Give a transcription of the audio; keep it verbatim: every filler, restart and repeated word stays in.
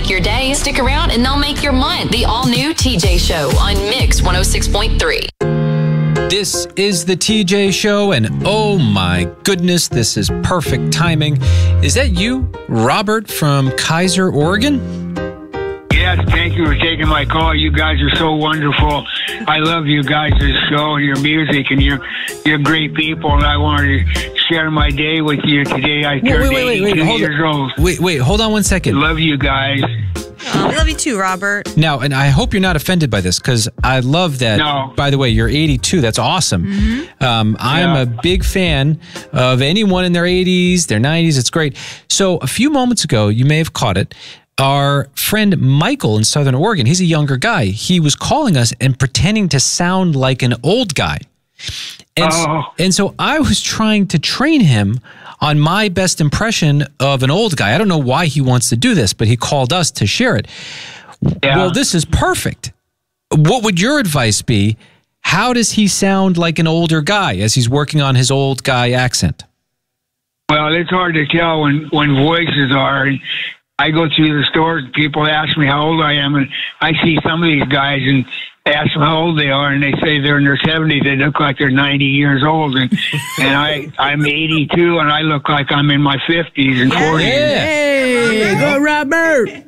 make your day. Stick around and they'll make your month. The all-new T J Show on Mix one oh six point three. This is the T J Show, and oh my goodness, this is perfect timing. Is that you, Robert from Kaiser, Oregon? Yes, thank you for taking my call. You guys are so wonderful. I love you guys' show and your music, and you're you're great people, and I wanted to share my day with you today. I turned wait, wait, wait, wait, eighty-two hold years on. old. Wait, wait, hold on one second. Love you guys. Oh, we love you too, Robert. Now, and I hope you're not offended by this, because I love that. No. By the way, you're eighty-two. That's awesome. Mm-hmm. um, I'm Yeah. a big fan of anyone in their eighties, their nineties. It's great. So a few moments ago, you may have caught it. Our friend Michael in Southern Oregon, he's a younger guy. He was calling us and pretending to sound like an old guy. And, Oh. and so I was trying to train him on my best impression of an old guy. I don't know why he wants to do this, but he called us to share it. Yeah. Well, this is perfect. What would your advice be? How does he sound like an older guy as he's working on his old guy accent? Well, it's hard to tell when, when voices are. And I go through the stores, people ask me how old I am, and I see some of these guys and ask them how old they are, and they say they're in their seventies. They look like they're ninety years old, and and I I'm eighty-two, and I look like I'm in my fifties and forties. Yeah. Hey, go Robert.